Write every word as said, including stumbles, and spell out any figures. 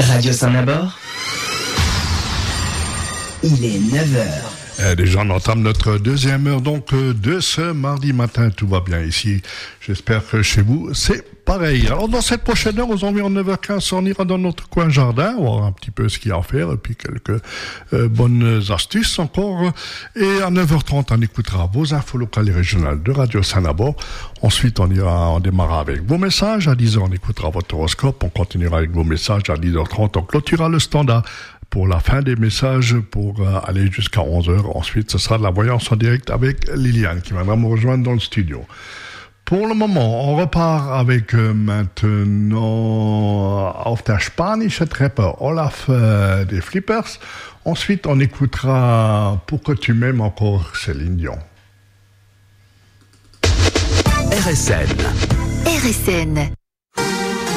Radio Saint-Nabord, il est neuf heures. Eh, déjà, on entame notre deuxième heure donc euh, de ce mardi matin. Tout va bien ici. J'espère que chez vous, c'est pareil. Alors, dans cette prochaine heure, aux environs neuf heures quinze, on ira dans notre coin jardin, voir un petit peu ce qu'il y a à faire, et puis quelques euh, bonnes astuces encore. Et à neuf heures trente, on écoutera vos infos locales et régionales de Radio Saint-Nabord. Ensuite, on ira, on démarrera avec vos messages. À dix heures, on écoutera votre horoscope. On continuera avec vos messages. À dix heures trente, on clôturera le standard pour la fin des messages, pour euh, aller jusqu'à onze heures. Ensuite, ce sera de la voyance en direct avec Liliane, qui viendra me rejoindre dans le studio. Pour le moment, on repart avec euh, maintenant auf der spanische Treppe Olaf euh, des Flippers. Ensuite, on écoutera Pourquoi tu m'aimes encore Céline Dion. R S N. R S N.